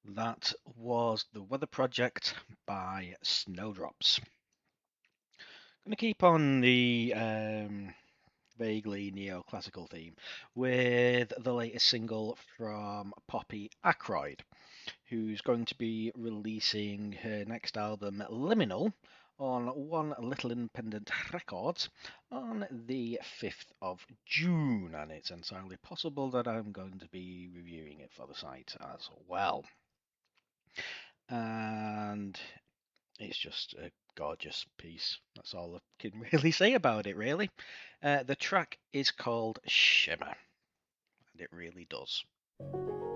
That was The Weather Project by Snowdrops. Going to keep on the vaguely neoclassical theme with the latest single from Poppy Ackroyd, who's going to be releasing her next album, Liminal, on One Little Independent Records on the 5th of June, and it's entirely possible that I'm going to be reviewing it for the site as well. And it's just a gorgeous piece. That's all I can really say about it, really. The track is called Shimmer, and it really does.